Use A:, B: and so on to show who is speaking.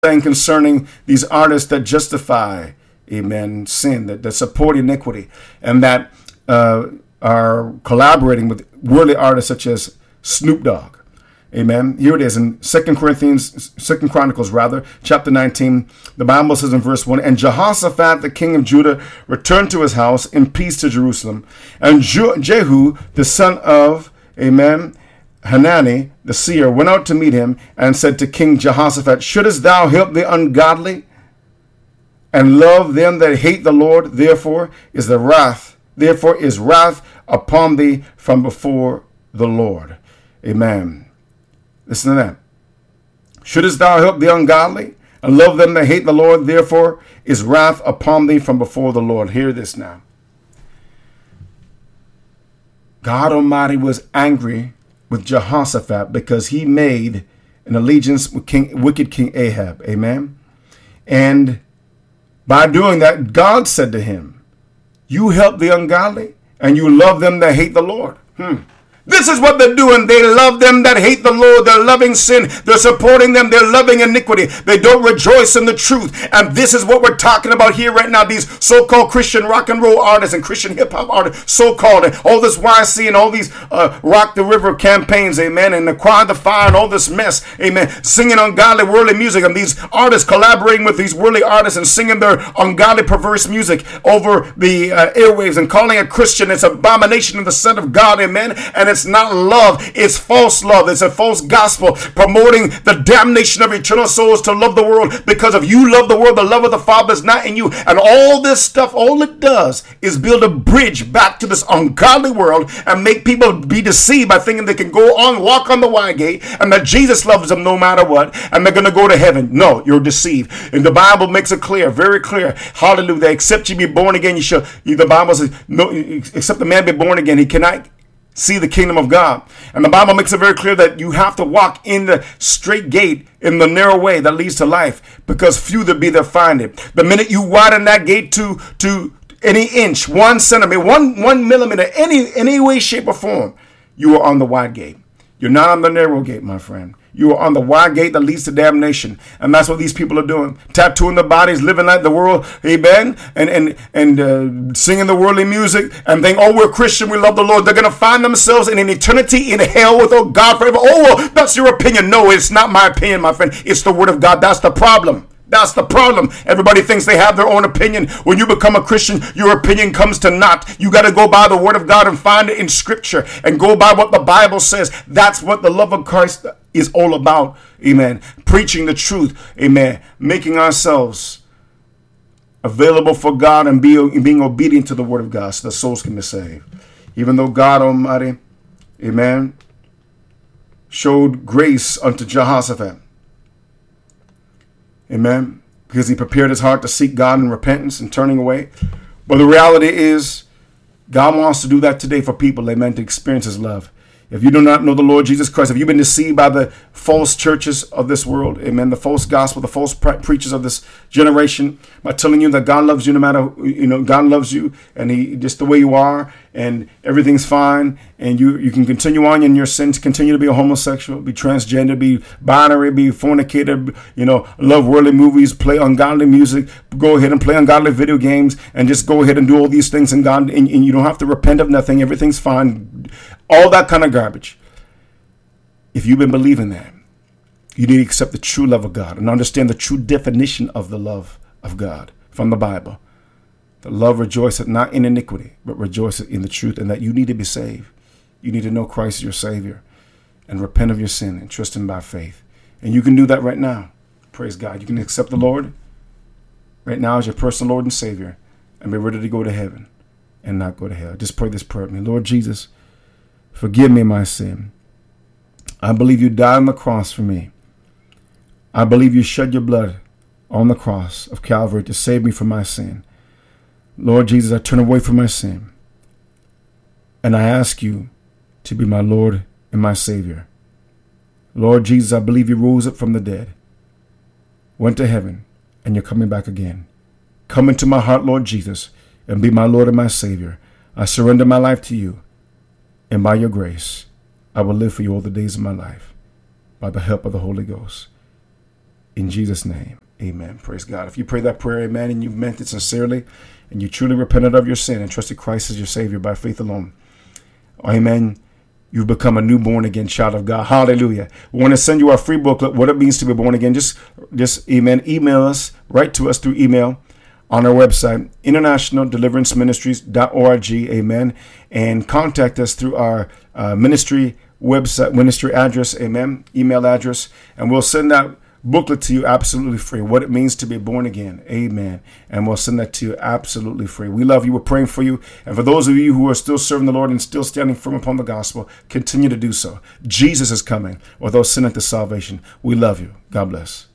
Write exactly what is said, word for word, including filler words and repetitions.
A: saying concerning these artists that justify, amen, sin, that, that support iniquity, and that uh, are collaborating with worldly artists such as Snoop Dogg. Amen. Here it is in Second Corinthians, Second Chronicles, rather, chapter nineteen. The Bible says in verse one, and Jehoshaphat, the king of Judah, returned to his house in peace to Jerusalem. And Jehu, the son of, amen, Hanani, the seer, went out to meet him and said to King Jehoshaphat, shouldest thou help the ungodly and love them that hate the Lord? Therefore is the wrath, therefore is wrath upon thee from before the Lord. Amen. Listen to that. Shouldest thou help the ungodly and love them that hate the Lord? Therefore is wrath upon thee from before the Lord. Hear this now. God Almighty was angry with Jehoshaphat because he made an allegiance with King, wicked King Ahab. Amen. And by doing that, God said to him, you help the ungodly and you love them that hate the Lord. Hmm. This is what they're doing. They love them that hate the Lord. They're loving sin. They're supporting them. They're loving iniquity. They don't rejoice in the truth. And this is what we're talking about here right now. These so-called Christian rock and roll artists and Christian hip-hop artists, so-called, and all this Y C and all these uh, Rock the River campaigns, amen, and the Cry the Fire and all this mess, amen, singing ungodly worldly music, and these artists collaborating with these worldly artists and singing their ungodly perverse music over the uh, airwaves and calling it Christian. It's abomination in the sight of God, amen, and it's not love, it's false love. It's a false gospel promoting the damnation of eternal souls to love the world. Because if you love the world, the love of the Father is not in you. And all this stuff, all it does is build a bridge back to this ungodly world and make people be deceived by thinking they can go on, walk on the wide gate, and that Jesus loves them no matter what, and they're going to go to heaven. No, you're deceived. And the Bible makes it clear, very clear. Hallelujah. Except you be born again, you shall. The Bible says, no, except the man be born again, he cannot see the kingdom of God. And the Bible makes it very clear that you have to walk in the straight gate, in the narrow way that leads to life, because few there be that find it. The minute you widen that gate to to any inch, one centimeter, one one millimeter, any any way, shape, or form, you are on the wide gate. You're not on the narrow gate, my friend. You are on the wide gate that leads to damnation. And that's what these people are doing. Tattooing their bodies, living like the world, amen, and and and uh, singing the worldly music and think, oh, we're Christian, we love the Lord. They're going to find themselves in an eternity in hell without God forever. Oh, well, that's your opinion. No, it's not my opinion, my friend. It's the word of God. That's the problem. That's the problem. Everybody thinks they have their own opinion. When you become a Christian, your opinion comes to naught. You got to go by the word of God and find it in scripture and go by what the Bible says. That's what the love of Christ is all about. Amen. Preaching the truth. Amen. Making ourselves available for God and be, being obedient to the word of God so the souls can be saved. Even though God Almighty, amen, showed grace unto Jehoshaphat. Amen. Because he prepared his heart to seek God in repentance and turning away. But the reality is, God wants to do that today for people, amen, to experience his love. If you do not know the Lord Jesus Christ, if you've been deceived by the false churches of this world, amen, the false gospel, the false pre- preachers of this generation, by telling you that God loves you no matter, you know, God loves you and he just the way you are and everything's fine and you, you can continue on in your sins, continue to be a homosexual, be transgender, be binary, be fornicator, you know, love worldly movies, play ungodly music, go ahead and play ungodly video games and just go ahead and do all these things and God, and, and you don't have to repent of nothing. Everything's fine. All that kind of garbage. If you've been believing that, you need to accept the true love of God and understand the true definition of the love of God from the Bible. The love rejoiceth not in iniquity, but rejoiceth in the truth, and that you need to be saved. You need to know Christ as your Savior and repent of your sin and trust him by faith. And you can do that right now. Praise God. You can accept the Lord right now as your personal Lord and Savior and be ready to go to heaven and not go to hell. Just pray this prayer with me. Lord Jesus, forgive me my sin. I believe you died on the cross for me. I believe you shed your blood on the cross of Calvary to save me from my sin. Lord Jesus, I turn away from my sin. And I ask you to be my Lord and my Savior. Lord Jesus, I believe you rose up from the dead, went to heaven, and you're coming back again. Come into my heart, Lord Jesus, and be my Lord and my Savior. I surrender my life to you. And by your grace, I will live for you all the days of my life by the help of the Holy Ghost. In Jesus' name, amen. Praise God. If you pray that prayer, amen, and you meant it sincerely, and you truly repented of your sin and trusted Christ as your Savior by faith alone, amen, you've become a new born again child of God. Hallelujah. We want to send you our free booklet, What It Means to Be Born Again. Just, just amen, email us, write to us through email on our website, international deliverance ministries dot org, amen, and contact us through our uh, ministry website, ministry address, amen, email address, and we'll send that booklet to you absolutely free. What it means to be born again. Amen. And we'll send that to you absolutely free. We love you. We're praying for you. And for those of you who are still serving the Lord and still standing firm upon the gospel, continue to do so. Jesus is coming with those sin unto salvation. We love you. God bless.